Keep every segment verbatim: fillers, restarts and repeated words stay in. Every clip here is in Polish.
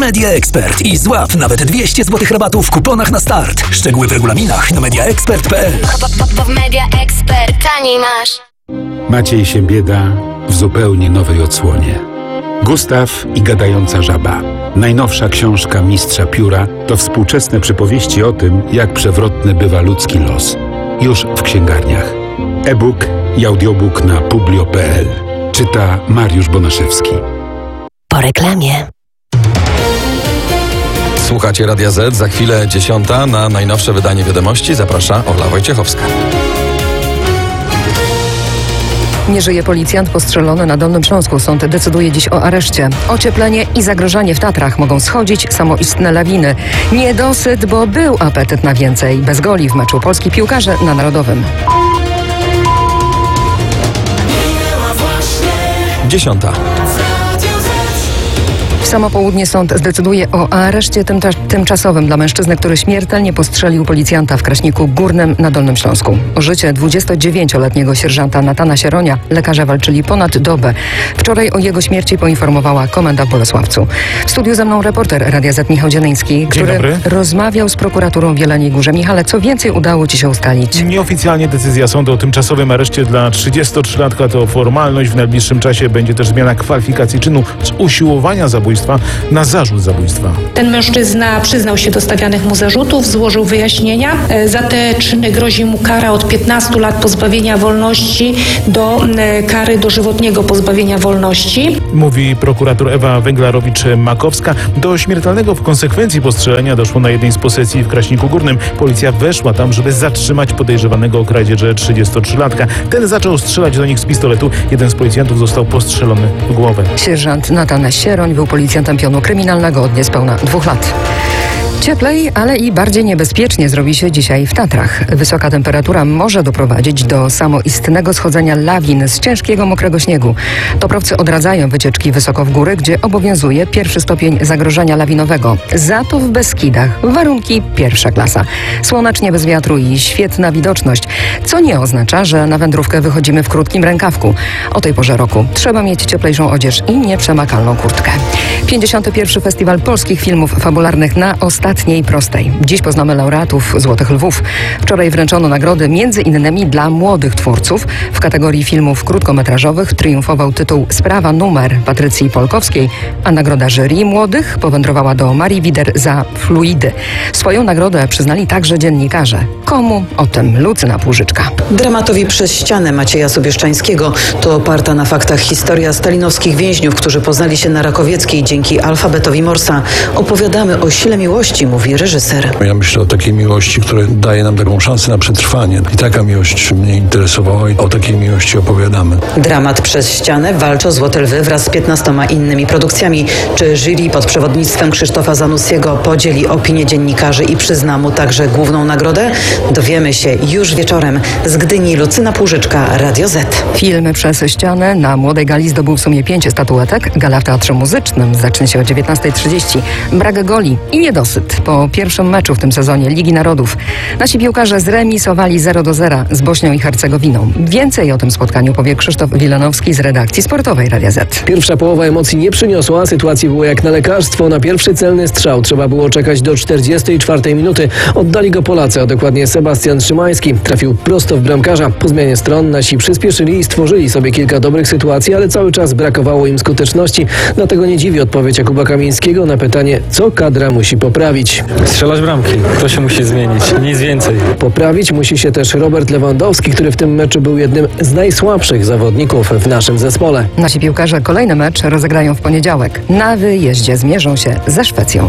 Media Expert i złap nawet dwieście złotych rabatu w kuponach na start. Szczegóły w regulaminach na media expert kropka p l. Bo w Media Expert taniej masz. Maciej się bieda w zupełnie nowej odsłonie. Gustaw i gadająca żaba. Najnowsza książka mistrza pióra to współczesne przypowieści o tym, jak przewrotny bywa ludzki los. Już w księgarniach. E-book i audiobook na publio kropka p l. Czyta Mariusz Bonaszewski. Po reklamie. Słuchacie Radia Z, za chwilę dziesiąta. Na najnowsze wydanie Wiadomości zaprasza Ola Wojciechowska. Nie żyje policjant postrzelony na Dolnym Śląsku. Sąd decyduje dziś o areszcie. Ocieplenie i zagrożenie w Tatrach mogą schodzić samoistne lawiny. Niedosyt, bo był apetyt na więcej. Bez goli w meczu Polski piłkarze na Narodowym. Dziesiąta. W samo południe sąd zdecyduje o areszcie tymcza- tymczasowym dla mężczyzny, który śmiertelnie postrzelił policjanta w Kraśniku Górnym na Dolnym Śląsku. O życie dwudziestodziewięcioletniego sierżanta Natana Sieronia lekarze walczyli ponad dobę. Wczoraj o jego śmierci poinformowała komenda w Bolesławcu. W studiu ze mną reporter Radia Z Michał Dzieleński, który dobry. rozmawiał z prokuraturą w Jeleniej Górze. Michale, co więcej udało Ci się ustalić? Nieoficjalnie decyzja sądu o tymczasowym areszcie dla trzydziestotrzylatka to formalność. W najbliższym czasie będzie też zmiana kwalifikacji czynu z usiłowania zabójstwa na zarzut zabójstwa. Ten mężczyzna przyznał się do stawianych mu zarzutów, złożył wyjaśnienia. Za te czyny grozi mu kara od piętnastu lat pozbawienia wolności do kary dożywotniego pozbawienia wolności. Mówi prokurator Ewa Węglarowicz-Makowska. Do śmiertelnego w konsekwencji postrzelenia doszło na jednej z posesji w Kraśniku Górnym. Policja weszła tam, żeby zatrzymać podejrzewanego o kradzieży trzydziestotrzylatka. Ten zaczął strzelać do nich z pistoletu. Jeden z policjantów został postrzelony w głowę. Sierżant Natan Sieroń był policjantem pionu kryminalnego od niespełna dwóch lat. Cieplej, ale i bardziej niebezpiecznie zrobi się dzisiaj w Tatrach. Wysoka temperatura może doprowadzić do samoistnego schodzenia lawin z ciężkiego, mokrego śniegu. Toprowcy odradzają wycieczki wysoko w góry, gdzie obowiązuje pierwszy stopień zagrożenia lawinowego. Za to w Beskidach warunki pierwsza klasa. Słonecznie, bez wiatru i świetna widoczność, co nie oznacza, że na wędrówkę wychodzimy w krótkim rękawku. O tej porze roku trzeba mieć cieplejszą odzież i nieprzemakalną kurtkę. pięćdziesiąty pierwszy Festiwal Polskich Filmów Fabularnych na ostatniej prostej. Dziś poznamy laureatów Złotych Lwów. Wczoraj wręczono nagrody między innymi dla młodych twórców. W kategorii filmów krótkometrażowych triumfował tytuł Sprawa numer Patrycji Polkowskiej, a nagroda jury młodych powędrowała do Marii Wider za Fluidy. Swoją nagrodę przyznali także dziennikarze. Komu? O tym Lucyna Płużyczka. Dramatowi Przez ścianę Macieja Sobieszczańskiego to oparta na faktach historia stalinowskich więźniów, którzy poznali się na Rakowieckiej dzięki alfabetowi Morsa. Opowiadamy o sile miłości, mówi reżyser. Ja myślę o takiej miłości, która daje nam taką szansę na przetrwanie. I taka miłość mnie interesowała i o takiej miłości opowiadamy. Dramat Przez ścianę walczy o Złote Lwy wraz z piętnastoma innymi produkcjami. Czy jury pod przewodnictwem Krzysztofa Zanussiego podzieli opinię dziennikarzy i przyzna mu także główną nagrodę? Dowiemy się już wieczorem. Z Gdyni Lucyna Płużyczka, Radio Z. Film Przez ścianę na Młodej Gali zdobył w sumie pięć statuetek. Gala w Teatrze Muzycznym zacznie się o dziewiętnasta trzydzieści. Brak goli i niedosyt po pierwszym meczu w tym sezonie Ligi Narodów. Nasi piłkarze zremisowali zero do zera z Bośnią i Hercegowiną. Więcej o tym spotkaniu powie Krzysztof Wilanowski z redakcji sportowej Radia Z. Pierwsza połowa emocji nie przyniosła, sytuacji było jak na lekarstwo. Na pierwszy celny strzał trzeba było czekać do czterdziestej czwartej minuty. Oddali go Polacy, a dokładnie Sebastian Szymański. Trafił prosto w bramkarza. Po zmianie stron nasi przyspieszyli i stworzyli sobie kilka dobrych sytuacji, ale cały czas brakowało im skuteczności. Dlatego nie dziwi odpowiedź Jakuba Kamińskiego na pytanie, co kadra musi poprawić. Strzelać bramki, to się musi zmienić, nic więcej. Poprawić musi się też Robert Lewandowski, który w tym meczu był jednym z najsłabszych zawodników w naszym zespole. Nasi piłkarze kolejny mecz rozegrają w poniedziałek. Na wyjeździe zmierzą się ze Szwecją.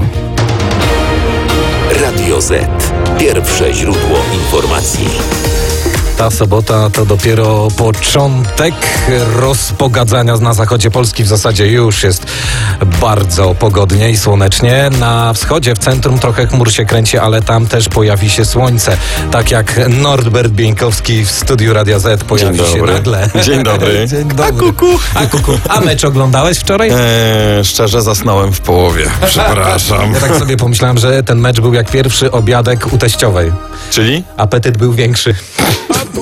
Radio Z. Pierwsze źródło informacji. Ta sobota to dopiero początek rozpogadzania na zachodzie Polski. W zasadzie już jest bardzo pogodnie i słonecznie. Na wschodzie, w centrum trochę chmur się kręci, ale tam też pojawi się słońce. Tak jak Norbert Bieńkowski w studiu Radia Z pojawi Dzień się dobry. nagle. Dzień dobry. Dzień dobry. A kuku. A kuku. A mecz oglądałeś wczoraj? Eee, szczerze zasnąłem w połowie. Przepraszam. Ja tak sobie pomyślałem, że ten mecz był jak pierwszy obiadek u teściowej. Czyli? Apetyt był większy.